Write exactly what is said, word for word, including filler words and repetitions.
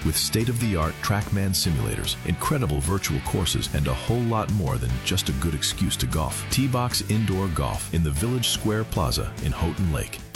With state-of-the-art TrackMan simulators, incredible virtual courses, and a whole lot more than just a good excuse to golf. T-Box Indoor Golf in the Village Square Plaza in Houghton Lake.